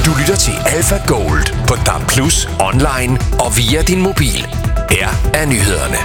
Du lytter til Alpha Gold på DAB+, online og via din mobil. Her er nyhederne.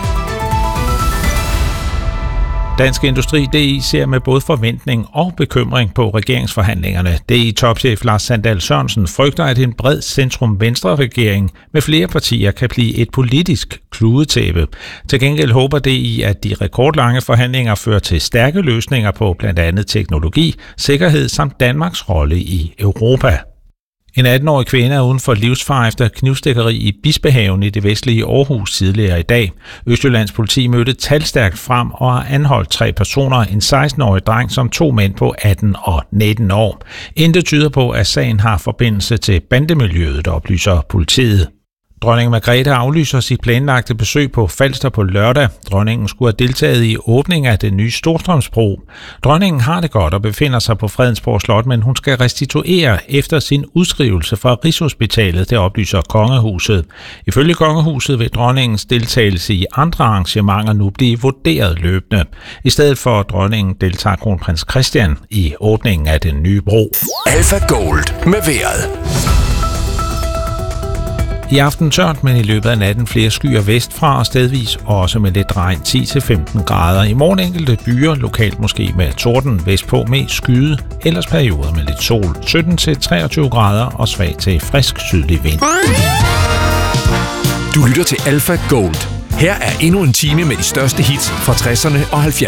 Dansk Industri DI ser med både forventning og bekymring på regeringsforhandlingerne. DI-topchef Lars Sandahl Sørensen frygter, at en bred centrum-venstre-regering med flere partier kan blive et politisk kludetæppe. Til gengæld håber DI, at de rekordlange forhandlinger fører til stærke løsninger på blandt andet teknologi, sikkerhed samt Danmarks rolle i Europa. En 18-årig kvinde er uden for livsfare efter knivstikkeri i Bispehaven i det vestlige Aarhus tidligere i dag. Østjyllands politi mødte talstærkt frem og har anholdt 3 personer, en 16-årig dreng som 2 mænd på 18 og 19 år. Intet tyder på, at sagen har forbindelse til bandemiljøet, oplyser politiet. Dronning Margrethe aflyser sit planlagte besøg på Falster på lørdag. Dronningen skulle have deltaget i åbningen af den nye Storstrømsbro. Dronningen har det godt og befinder sig på Fredensborg Slot, men hun skal restituere efter sin udskrivelse fra Rigshospitalet, det oplyser Kongehuset. Ifølge Kongehuset vil dronningens deltagelse i andre arrangementer nu blive vurderet løbende. I stedet for dronningen deltager kronprins Christian i åbningen af den nye bro. Alpha Gold med vejret. I aften tørt, men i løbet af natten flere skyer vestfra og stedvis også med lidt regn 10-15 grader. I morgen enkelte byer, lokalt måske med torden, vestpå med skyde, ellers perioder med lidt sol. 17-23 grader og svag til frisk sydlig vind. Du lytter til Alpha Gold. Her er endnu en time med de største hits fra 60'erne og 70'erne.